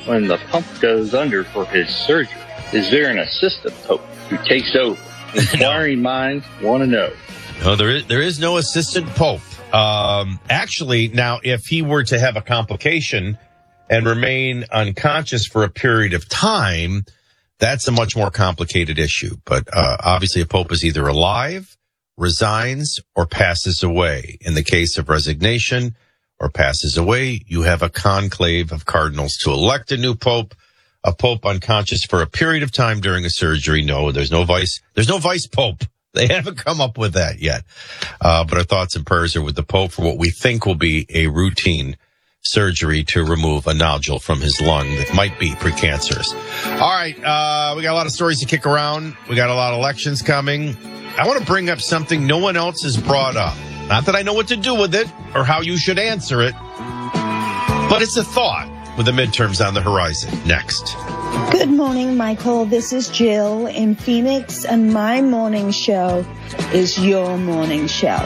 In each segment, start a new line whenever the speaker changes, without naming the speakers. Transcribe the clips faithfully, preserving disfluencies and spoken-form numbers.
when the pump goes under for his surgery? Is there an assistant pope who takes over? Inquiring minds want to know.
No, there is, there is no assistant pope. Um, actually, now, if he were to have a complication and remain unconscious for a period of time, that's a much more complicated issue. But uh, obviously, a pope is either alive, resigns, or passes away. In the case of resignation or passes away, you have a conclave of cardinals to elect a new pope. A pope unconscious for a period of time during a surgery. No, there's no vice. There's no vice pope. They haven't come up with that yet. Uh, but our thoughts and prayers are with the pope for what we think will be a routine surgery to remove a nodule from his lung that might be precancerous. All right. Uh, we got a lot of stories to kick around. We got a lot of elections coming. I want to bring up something no one else has brought up. Not that I know what to do with it or how you should answer it, but it's a thought with the midterms on the horizon. Next.
Good morning, Michael. This is Jill in Phoenix, and my morning show is your morning show.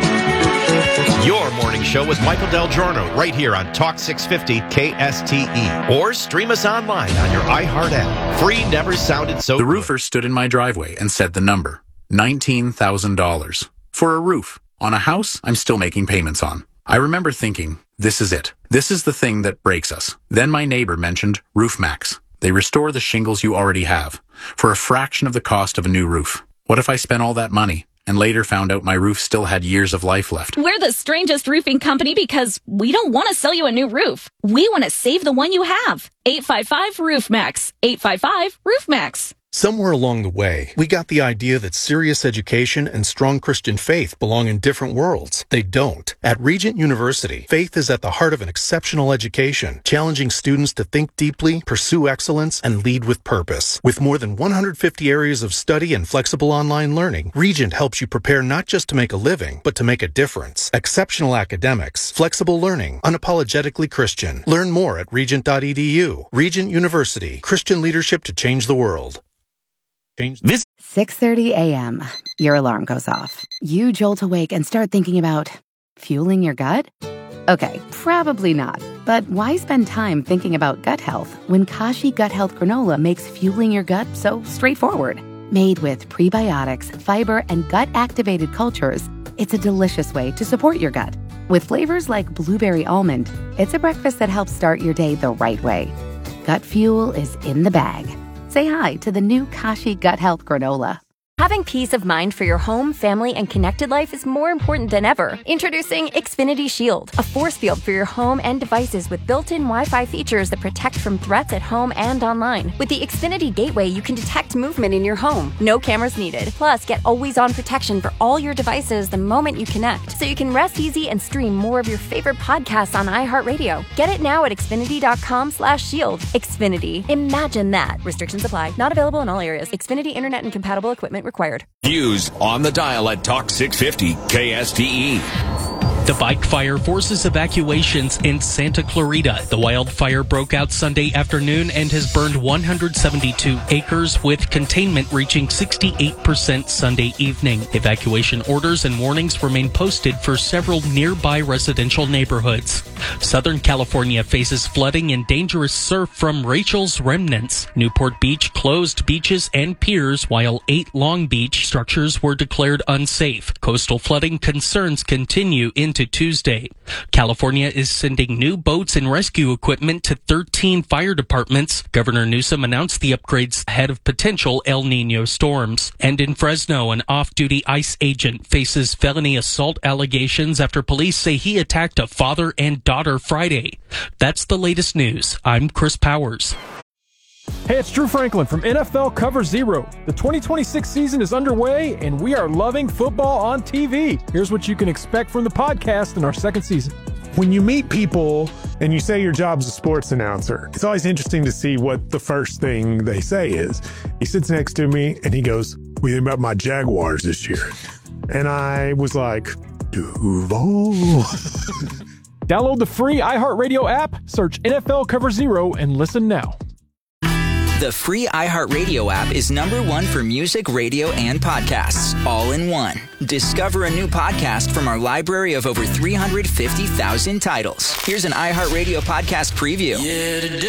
Your morning show with Michael Del Giorno right here on Talk six fifty K S T E. Or stream us online on your iHeart app. Free never sounded so
The
good.
roofer stood in my driveway and said the number, nineteen thousand dollars. For a roof on a house I'm still making payments on. I remember thinking, this is it. This is the thing that breaks us. Then my neighbor mentioned RoofMax. They restore the shingles you already have for a fraction of the cost of a new roof. What if I spent all that money and later found out my roof still had years of life left?
We're the strangest roofing company because we don't want to sell you a new roof. We want to save the one you have. eight five five RoofMax. eight five five RoofMax.
Somewhere along the way, we got the idea that serious education and strong Christian faith belong in different worlds. They don't. At Regent University, faith is at the heart of an exceptional education, challenging students to think deeply, pursue excellence, and lead with purpose. With more than one hundred fifty areas of study and flexible online learning, Regent helps you prepare not just to make a living, but to make a difference. Exceptional academics, flexible learning, unapologetically Christian. Learn more at regent dot e d u. Regent University, Christian leadership to change the world.
This six thirty a.m. Your alarm goes off. You jolt awake and start thinking about fueling your gut? Okay, probably not. But why spend time thinking about gut health when Kashi Gut Health Granola makes fueling your gut so straightforward? Made with prebiotics, fiber, and gut-activated cultures, it's a delicious way to support your gut. With flavors like blueberry almond, it's a breakfast that helps start your day the right way. Gut fuel is in the bag. Say hi to the new Kashi Gut Health Granola.
Having peace of mind for your home, family, and connected life is more important than ever. Introducing Xfinity Shield, a force field for your home and devices with built-in Wi-Fi features that protect from threats at home and online. With the Xfinity Gateway, you can detect movement in your home. No cameras needed. Plus, get always-on protection for all your devices the moment you connect, so you can rest easy and stream more of your favorite podcasts on iHeartRadio. Get it now at xfinity.com slash shield. Xfinity. Imagine that. Restrictions apply. Not available in all areas. Xfinity Internet and compatible equipment required.
Views on the dial at Talk six fifty K S T E.
The bike fire forces evacuations in Santa Clarita. The wildfire broke out Sunday afternoon and has burned one hundred seventy-two acres, with containment reaching sixty-eight percent Sunday evening. Evacuation orders and warnings remain posted for several nearby residential neighborhoods. Southern California faces flooding and dangerous surf from Rachel's remnants. Newport Beach closed beaches and piers, while eight Long Beach structures were declared unsafe. Coastal flooding concerns continue into Tuesday. California is sending new boats and rescue equipment to thirteen fire departments. Governor Newsom announced the upgrades ahead of potential El Nino storms. And in Fresno, an off-duty ICE agent faces felony assault allegations after police say he attacked a father and daughter Friday. That's the latest news. I'm Chris Powers.
Hey, it's Drew Franklin from N F L Cover Zero. The twenty twenty-six season is underway, and we are loving football on T V. Here's what you can expect from the podcast in our second season.
When you meet people and you say your job's a sports announcer, it's always interesting to see what the first thing they say is. He sits next to me, and he goes, "What do you think about my Jaguars this year?" And I was like, Duval.
Download the free iHeartRadio app, search N F L Cover Zero, and listen now.
The free iHeartRadio app is number one for music, radio, and podcasts, all in one. Discover a new podcast from our library of over three hundred fifty thousand titles. Here's an iHeartRadio podcast preview. Yeah,